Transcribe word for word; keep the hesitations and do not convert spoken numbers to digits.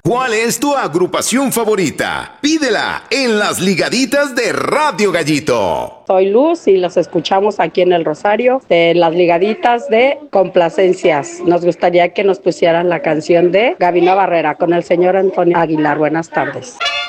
¿Cuál es tu agrupación favorita? Pídela en las ligaditas de Radio Gallito. Soy Luz y los escuchamos aquí en el Rosario de las ligaditas de complacencias. Nos gustaría que nos pusieran la canción de Gabino Barrera con el señor Antonio Aguilar. Buenas tardes.